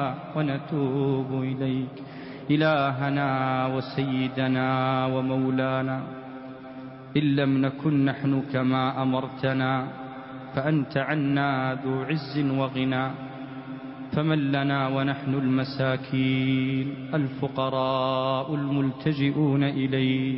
ونتوب إليك إلهنا وسيدنا ومولانا. إن لم نكن نحن كما أمرتنا فأنت عنا ذو عز وغنى، فمن لنا ونحن المساكين الفقراء الملتجئون إليك.